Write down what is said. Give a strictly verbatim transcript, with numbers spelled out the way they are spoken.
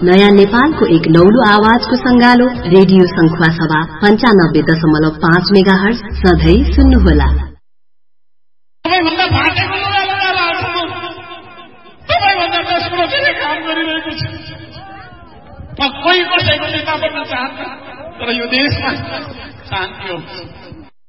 नयाँ नेपालको एक नौलो आवाजको संगालो रेडियो संख्वा सभा पञ्चानब्बे दशमलव पाँच मेगा हर्ज सधैँ सुन्नुहोला। कोही कसैको नेता बन्न चाहन्छ तर यो देशमा शान्ति हो।